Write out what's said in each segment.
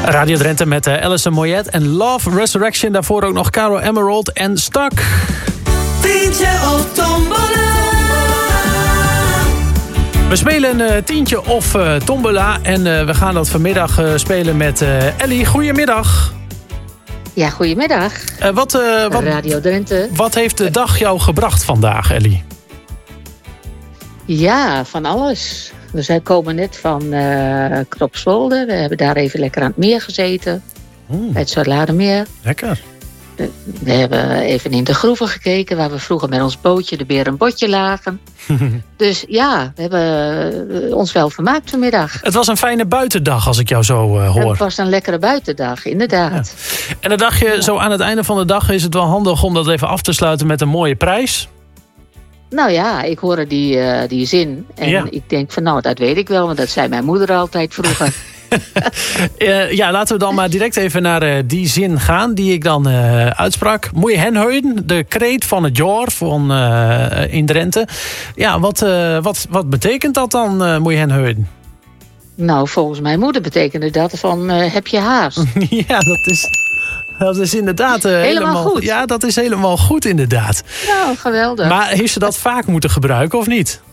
Radio Drenthe met Alison Moyet en Love Resurrection. Daarvoor ook nog Caro Emerald en Stuck. Tientje of tombola. We spelen een tientje of tombola. En we gaan dat vanmiddag spelen met Ellie. Goedemiddag. Ja, goedemiddag. Wat Radio Drenthe. Wat heeft de dag jou gebracht vandaag, Ellie? Ja, van alles. We komen net van Kropswolde. We hebben daar even lekker aan het meer gezeten. Bij het Zuidlaardermeer. Lekker. We hebben even in de groeven gekeken... waar we vroeger met ons bootje de beer een botje lagen. Dus ja, we hebben ons wel vermaakt vanmiddag. Het was een fijne buitendag als ik jou zo hoor. Het was een lekkere buitendag, inderdaad. Ja. En dan dacht je, zo aan het einde van de dag is het wel handig... om dat even af te sluiten met een mooie prijs. Nou ja, ik hoorde die zin. En ik denk van dat weet ik wel. Want dat zei mijn moeder altijd vroeger. Ja, laten we dan maar direct even naar die zin gaan die ik dan uitsprak. Moet je hen houden, de kreet van het jaar van in Drenthe. Ja, wat betekent dat dan, moet je hen houden? Nou, volgens mijn moeder betekende dat van heb je haast. Ja, dat is inderdaad helemaal goed. Ja, dat is helemaal goed inderdaad. Nou, geweldig. Maar heeft ze dat vaak moeten gebruiken of niet?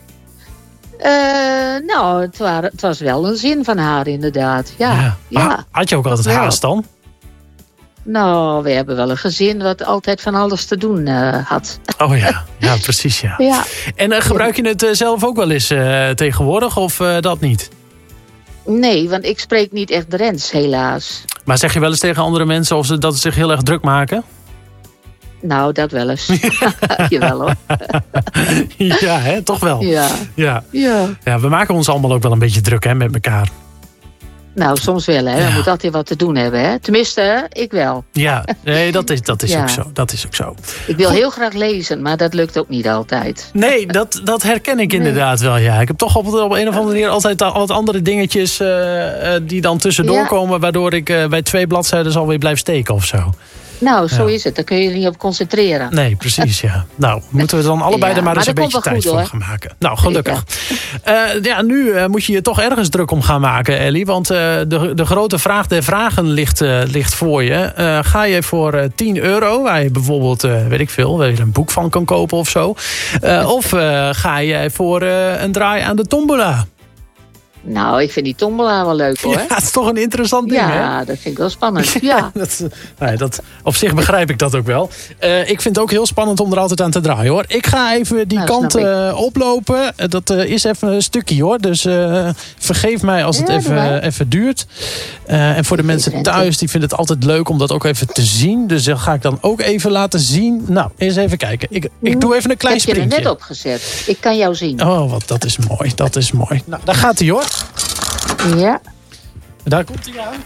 Nou, het was wel een zin van haar inderdaad. Ja. Had je ook altijd haast dan? Nou, we hebben wel een gezin wat altijd van alles te doen had. Oh ja, ja precies ja. Ja. En gebruik je het zelf ook wel eens tegenwoordig of dat niet? Nee, want ik spreek niet echt Drents, helaas. Maar zeg je wel eens tegen andere mensen of ze dat zich heel erg druk maken? Nou, dat wel eens. Jawel hoor. Ja, hè? Toch wel. Ja, we maken ons allemaal ook wel een beetje druk hè, met elkaar. Nou, soms wel hè. We moeten altijd wat te doen hebben hè. Tenminste, ik wel. Ja, nee, dat is ook zo. Dat is ook zo. Ik wil heel graag lezen, maar dat lukt ook niet altijd. Nee, dat herken ik inderdaad wel. Ja. Ik heb toch op een of andere manier altijd wat andere dingetjes die dan tussendoor komen... waardoor ik bij 2 bladzijden alweer blijf steken of zo. Nou, zo is het. Daar kun je er niet op concentreren. Nee, precies, ja. Nou, moeten we dan allebei er maar eens een beetje tijd voor gaan maken. Nou, gelukkig. Nu moet je je toch ergens druk om gaan maken, Ellie. Want de grote vraag der vragen ligt voor je. Ga je voor €10, waar je bijvoorbeeld, weet ik veel... waar je een boek van kan kopen of zo? Of ga je voor een draai aan de tombola? Nou, ik vind die tombola wel leuk hoor. Ja, het is toch een interessant ding, hè? Ja, dat vind ik wel spannend. Ja. Op zich begrijp ik dat ook wel. Ik vind het ook heel spannend om er altijd aan te draaien, hoor. Ik ga even die kant oplopen. Dat is even een stukje, hoor. Dus vergeef mij als het even duurt. En voor de mensen thuis, die vinden het altijd leuk om dat ook even te zien. Dus dat ga ik dan ook even laten zien. Nou, eens even kijken. Ik doe even een klein sprintje. Ik heb je er net opgezet. Ik kan jou zien. Oh, dat is mooi. Dat is mooi. Nou, daar gaat hij, hoor. Ja. Daar komt hij aan.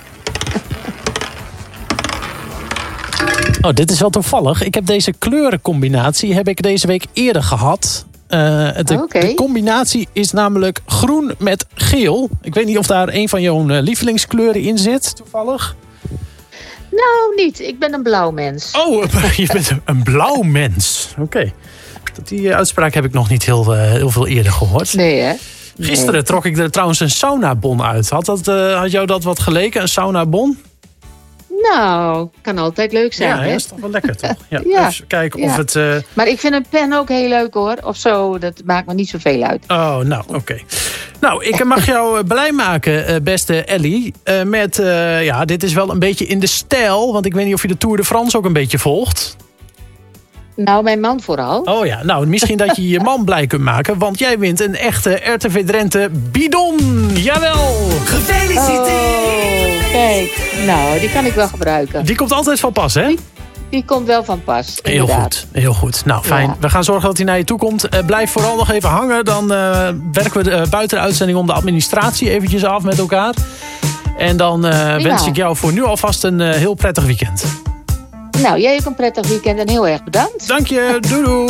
Oh, dit is wel toevallig. Ik heb deze kleurencombinatie deze week eerder gehad. De combinatie is namelijk groen met geel. Ik weet niet of daar een van jouw lievelingskleuren in zit, toevallig. Nou, niet. Ik ben een blauw mens. Oh, je bent een blauw mens. Oké. Die uitspraak heb ik nog niet heel veel eerder gehoord. Nee, hè? Gisteren trok ik er trouwens een saunabon uit. Had jou dat wat geleken, een saunabon? Nou, kan altijd leuk zijn. Ja, hè? Dat is toch wel lekker, toch? Ja, even kijken of het... Maar ik vind een pen ook heel leuk, hoor. Of zo, dat maakt me niet zoveel uit. Oh, nou, oké. Nou, ik mag jou blij maken, beste Ellie. Dit is wel een beetje in de stijl. Want ik weet niet of je de Tour de France ook een beetje volgt. Nou, mijn man vooral. Oh ja, nou, misschien dat je je man blij kunt maken. Want jij wint een echte RTV Drenthe bidon. Jawel! Gefeliciteerd! Oh, kijk. Nou, die kan ik wel gebruiken. Die komt altijd van pas, hè? Die komt wel van pas, heel goed, heel goed. Nou, fijn. Ja. We gaan zorgen dat hij naar je toe komt. Blijf vooral nog even hangen. Dan werken we buiten de uitzending om de administratie eventjes af met elkaar. En dan wens ik jou voor nu alvast een heel prettig weekend. Nou, jij ook een prettig weekend en heel erg bedankt. Dank je, doei doei.